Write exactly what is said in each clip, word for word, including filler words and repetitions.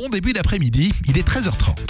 bon début d'après-midi, il est treize heures trente.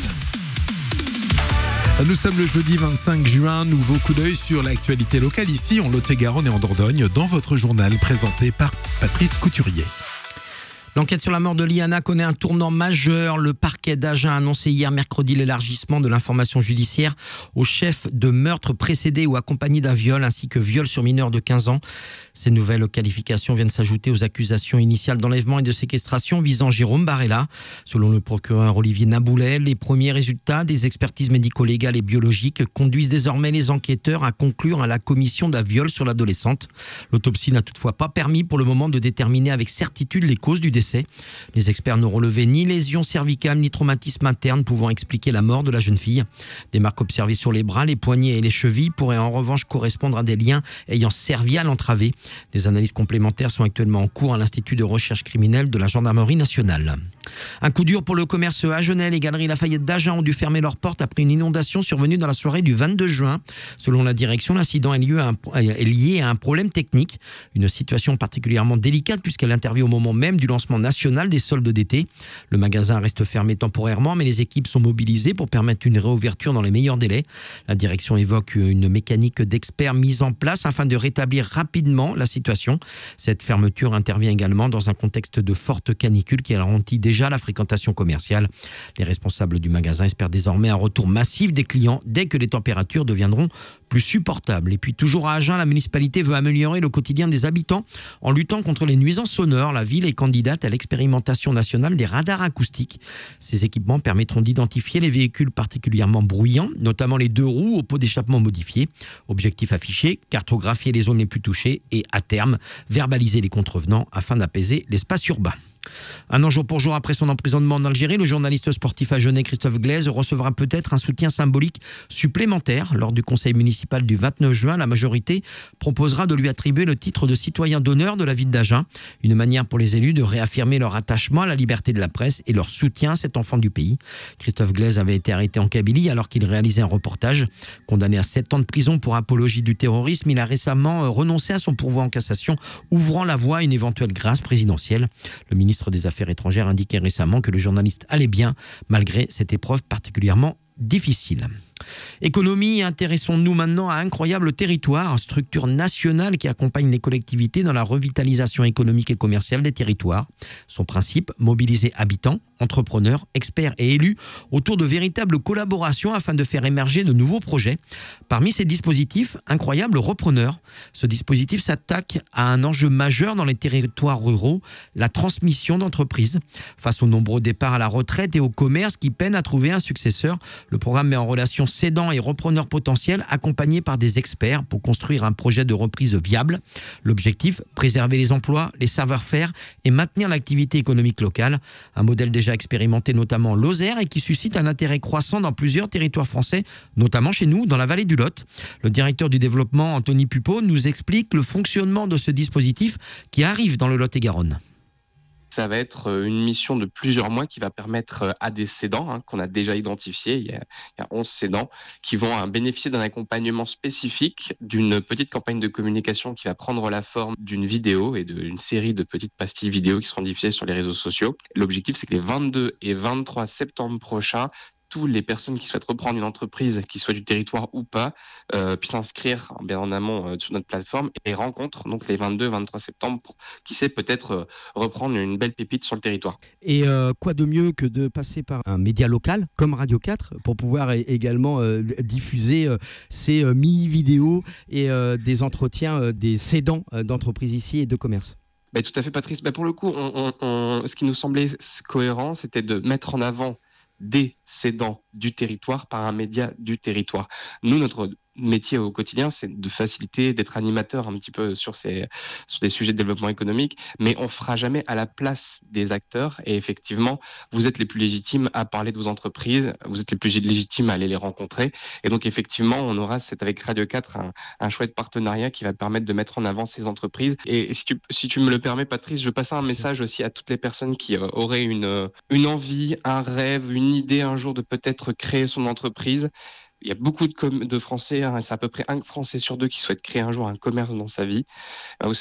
Nous sommes le jeudi vingt-cinq juin, nouveau coup d'œil sur l'actualité locale ici en Lot-et-Garonne et en Dordogne dans votre journal présenté par Patrice Couturier. L'enquête sur la mort de Liana connaît un tournant majeur. Le parquet d'Agen a annoncé hier mercredi l'élargissement de l'information judiciaire aux chefs de meurtre précédé ou accompagné d'un viol ainsi que viol sur mineur de quinze ans. Ces nouvelles qualifications viennent s'ajouter aux accusations initiales d'enlèvement et de séquestration visant Jérôme Barella. Selon le procureur Olivier Naboulet, les premiers résultats des expertises médico-légales et biologiques conduisent désormais les enquêteurs à conclure à la commission d'un viol sur l'adolescente. L'autopsie n'a toutefois pas permis pour le moment de déterminer avec certitude les causes du décès. Les experts n'ont relevé ni lésions cervicales ni traumatisme interne pouvant expliquer la mort de la jeune fille. Des marques observées sur les bras, les poignets et les chevilles pourraient en revanche correspondre à des liens ayant servi à l'entraver. Des analyses complémentaires sont actuellement en cours à l'Institut de recherche criminelle de la Gendarmerie nationale. Un coup dur pour le commerce agenais. Les galeries Lafayette d'Agen ont dû fermer leurs portes après une inondation survenue dans la soirée du vingt-deux juin. Selon la direction, l'incident est lié à un, est lié à un problème technique. Une situation particulièrement délicate puisqu'elle intervient au moment même du lancement national des soldes d'été. Le magasin reste fermé temporairement, mais les équipes sont mobilisées pour permettre une réouverture dans les meilleurs délais. La direction évoque une mécanique d'experts mise en place afin de rétablir rapidement la situation. Cette fermeture intervient également dans un contexte de forte canicule qui ralentit déjà la fréquentation commerciale. Les responsables du magasin espèrent désormais un retour massif des clients dès que les températures deviendront plus supportables. Et puis toujours à Agen, la municipalité veut améliorer le quotidien des habitants en luttant contre les nuisances sonores. La ville est candidate à l'expérimentation nationale des radars acoustiques. Ces équipements permettront d'identifier les véhicules particulièrement bruyants, notamment les deux roues au pot d'échappement modifié. Objectif affiché, cartographier les zones les plus touchées et, à terme, verbaliser les contrevenants afin d'apaiser l'espace urbain. Un an jour pour jour après son emprisonnement en Algérie, le journaliste sportif agenais Christophe Glaise recevra peut-être un soutien symbolique supplémentaire. Lors du conseil municipal du vingt-neuf juin, la majorité proposera de lui attribuer le titre de citoyen d'honneur de la ville d'Agen. Une manière pour les élus de réaffirmer leur attachement à la liberté de la presse et leur soutien à cet enfant du pays. Christophe Glaise avait été arrêté en Kabylie alors qu'il réalisait un reportage. Condamné à sept ans de prison pour apologie du terrorisme, il a récemment renoncé à son pourvoi en cassation, ouvrant la voie à une éventuelle grâce présidentielle. Le ministre des Affaires étrangères indiquait récemment que le journaliste allait bien malgré cette épreuve particulièrement difficile. Économie, intéressons-nous maintenant à Incroyable Territoire, structure nationale qui accompagne les collectivités dans la revitalisation économique et commerciale des territoires. Son principe, mobiliser habitants, entrepreneurs, experts et élus autour de véritables collaborations afin de faire émerger de nouveaux projets. Parmi ces dispositifs, Incroyable Repreneur. Ce dispositif s'attaque à un enjeu majeur dans les territoires ruraux, la transmission d'entreprises. Face aux nombreux départs à la retraite et au commerce qui peinent à trouver un successeur, le programme met en relation cédants et repreneurs potentiels accompagnés par des experts pour construire un projet de reprise viable. L'objectif, préserver les emplois, les savoir-faire et maintenir l'activité économique locale. Un modèle déjà expérimenté notamment en Lozère et qui suscite un intérêt croissant dans plusieurs territoires français, notamment chez nous, dans la vallée du Lot. Le directeur du développement, Anthony Pupeau, nous explique le fonctionnement de ce dispositif qui arrive dans le Lot-et-Garonne. Ça va être une mission de plusieurs mois qui va permettre à des cédants hein, qu'on a déjà identifiés, il y a, il y a onze cédants, qui vont hein, bénéficier d'un accompagnement spécifique, d'une petite campagne de communication qui va prendre la forme d'une vidéo et d'une série de petites pastilles vidéo qui seront diffusées sur les réseaux sociaux. L'objectif, c'est que les vingt-deux et vingt-trois septembre prochains, toutes les personnes qui souhaitent reprendre une entreprise, qui soit du territoire ou pas, euh, puissent s'inscrire bien en amont euh, sur notre plateforme et rencontrent donc les vingt-deux et vingt-trois septembre pour, qui sait, peut-être euh, reprendre une belle pépite sur le territoire. Et euh, quoi de mieux que de passer par un média local comme Radio quatre pour pouvoir également euh, diffuser euh, ces euh, mini-vidéos et euh, des entretiens euh, des cédants euh, d'entreprises ici et de commerce. Bah, tout à fait, Patrice. Bah, pour le coup, on, on, on, ce qui nous semblait cohérent, c'était de mettre en avant des cédants du territoire par un média du territoire. Nous, notre métier au quotidien, c'est de faciliter, d'être animateur un petit peu sur, ces, sur des sujets de développement économique, mais on ne fera jamais à la place des acteurs. Et effectivement, vous êtes les plus légitimes à parler de vos entreprises, vous êtes les plus légitimes à aller les rencontrer. Et donc, effectivement, on aura, c'est avec Radio quatre, un, un chouette partenariat qui va permettre de mettre en avant ces entreprises. Et si tu, si tu me le permets, Patrice, je veux passer un message aussi à toutes les personnes qui euh, auraient une, une envie, un rêve, une idée un jour de peut-être créer son entreprise. Il y a beaucoup de, com- de Français, hein, c'est à peu près un Français sur deux qui souhaite créer un jour un commerce dans sa vie. Ben, vous savez quoi ?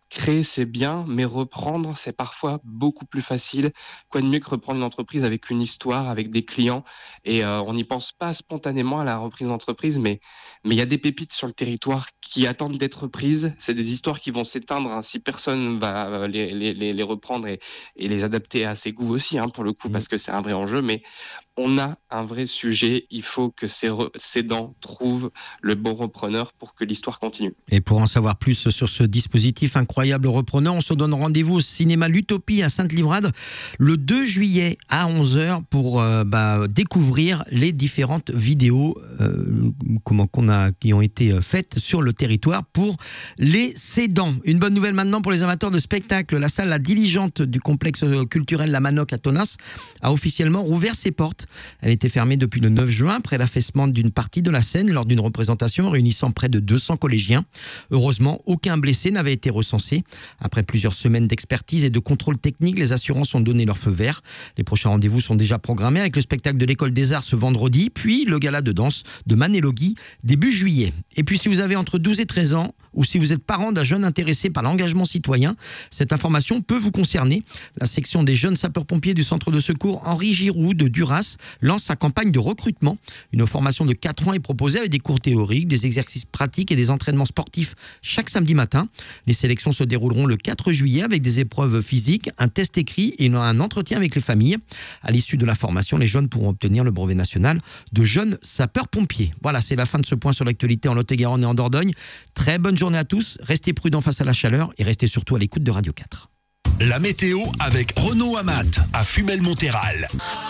créer c'est bien, mais reprendre c'est parfois beaucoup plus facile. Quoi de mieux que reprendre une entreprise avec une histoire, avec des clients, et euh, on n'y pense pas spontanément à la reprise d'entreprise, mais mais il y a des pépites sur le territoire qui attendent d'être prises. C'est des histoires qui vont s'éteindre hein, si personne va les, les, les, les reprendre et, et les adapter à ses goûts aussi, hein, pour le coup, mmh. parce que c'est un vrai enjeu, mais on a un vrai sujet. Il faut que ces re- cédants trouvent le bon repreneur pour que l'histoire continue. Et pour en savoir plus sur ce dispositif incroyable repreneur, on se donne rendez-vous au cinéma L'Utopie à Sainte-Livrade le deux juillet à onze heures pour euh, bah, découvrir les différentes vidéos euh, comment, qu'on a, qui ont été faites sur le territoire pour les cédants. Une bonne nouvelle maintenant pour les amateurs de spectacle. La salle La Diligente du complexe culturel La Manoc à Tonnas a officiellement rouvert ses portes. Elle était fermée depuis le neuf juin après l'affaissement d'une partie de la scène lors d'une représentation réunissant près de deux cents collégiens. Heureusement, aucun blessé n'avait été recensé. Après plusieurs semaines d'expertise et de contrôle technique, les assurances ont donné leur feu vert. Les prochains rendez-vous sont déjà programmés avec le spectacle de l'École des Arts ce vendredi, puis le gala de danse de Manélogui début juillet. Et puis si vous avez entre douze et treize ans, ou si vous êtes parent d'un jeune intéressé par l'engagement citoyen, cette information peut vous concerner. La section des jeunes sapeurs-pompiers du centre de secours Henri Giroud de Duras lance sa campagne de recrutement. Une formation de quatre ans est proposée avec des cours théoriques, des exercices pratiques et des entraînements sportifs chaque samedi matin. Les sélections se dérouleront le quatre juillet avec des épreuves physiques, un test écrit et un entretien avec les familles. À l'issue de la formation, les jeunes pourront obtenir le brevet national de jeunes sapeurs-pompiers. Voilà, c'est la fin de ce point sur l'actualité en Lot-et-Garonne et en Dordogne. Très bonne journée à tous, restez prudents face à la chaleur et restez surtout à l'écoute de Radio quatre. La météo avec Renaud Amat à Fumel-Montéral.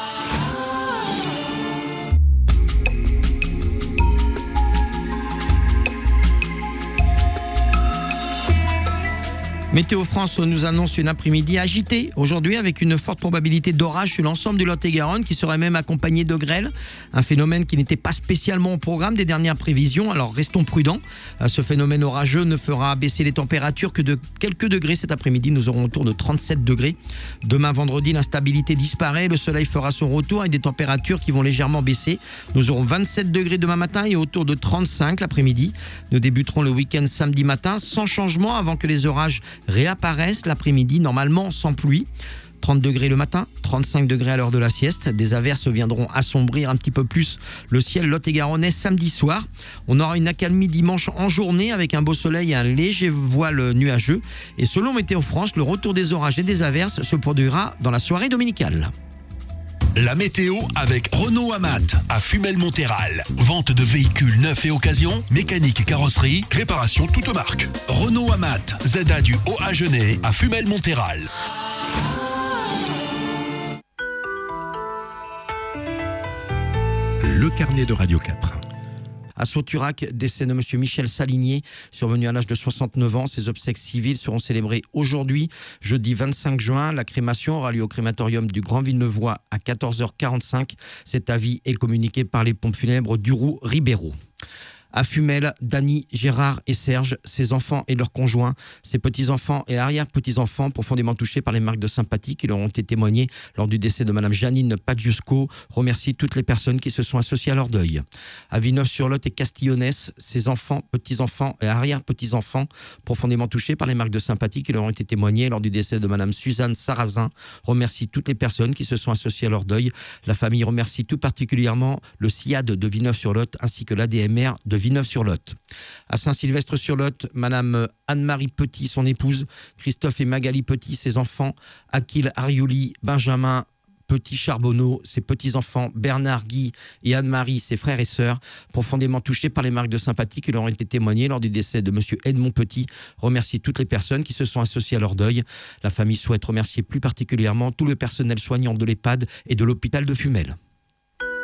Météo France nous annonce une après-midi agitée aujourd'hui avec une forte probabilité d'orage sur l'ensemble du Lot-et-Garonne qui serait même accompagné de grêle. Un phénomène qui n'était pas spécialement au programme des dernières prévisions, alors restons prudents. Ce phénomène orageux ne fera baisser les températures que de quelques degrés cet après-midi. Nous aurons autour de trente-sept degrés. Demain vendredi, l'instabilité disparaît. Le soleil fera son retour avec des températures qui vont légèrement baisser. Nous aurons vingt-sept degrés demain matin et autour de trente-cinq l'après-midi. Nous débuterons le week-end samedi matin sans changement avant que les orages réapparaissent l'après-midi, normalement sans pluie. trente degrés le matin, trente-cinq degrés à l'heure de la sieste. Des averses viendront assombrir un petit peu plus le ciel lot-et-garonnais samedi soir. On aura une accalmie dimanche en journée avec un beau soleil et un léger voile nuageux. Et selon Météo France, le retour des orages et des averses se produira dans la soirée dominicale. La météo avec Renaud Amat à Fumel-Montéral. Vente de véhicules neufs et occasion, mécanique et carrosserie, réparation toute marque. Renaud Amat, Z A du Haut-Agenais à Fumel-Montéral. Le carnet de Radio quatre. À Sauturac, décès de M. Michel Salinier, survenu à l'âge de soixante-neuf ans. Ses obsèques civiles seront célébrées aujourd'hui, jeudi vingt-cinq juin. La crémation aura lieu au crématorium du Grand Villeneuvois à quatorze heures quarante-cinq. Cet avis est communiqué par les pompes funèbres d'Uroux-Ribéraud. À Fumel, Dany, Gérard et Serge, ses enfants et leurs conjoints, ses petits-enfants et arrière-petits-enfants profondément touchés par les marques de sympathie qui leur ont été témoignées lors du décès de Mme Janine Pagiusco, remercie toutes les personnes qui se sont associées à leur deuil. À Villeneuve-sur-Lot et Castillonnès, ses enfants, petits-enfants et arrière-petits-enfants profondément touchés par les marques de sympathie qui leur ont été témoignées lors du décès de Mme Suzanne Sarrazin, remercie toutes les personnes qui se sont associées à leur deuil. La famille remercie tout particulièrement le C I A D de Villeneuve-sur-Lot ainsi que l'A D M R de Villeneuve-sur-Lot. À Saint-Sylvestre-sur-Lot, Madame Anne-Marie Petit, son épouse, Christophe et Magali Petit, ses enfants, Akil Ariouli, Benjamin Petit Charbonneau, ses petits-enfants, Bernard, Guy et Anne-Marie, ses frères et sœurs, profondément touchés par les marques de sympathie qui leur ont été témoignées lors du décès de M. Edmond Petit, remercie toutes les personnes qui se sont associées à leur deuil. La famille souhaite remercier plus particulièrement tout le personnel soignant de l'EHPAD et de l'hôpital de Fumel.